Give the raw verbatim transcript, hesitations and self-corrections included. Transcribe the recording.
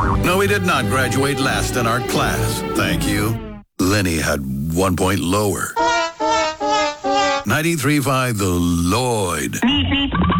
No, he did not graduate last in our class. Thank you. Lenny had one point lower. ninety-three point five The Lloyd.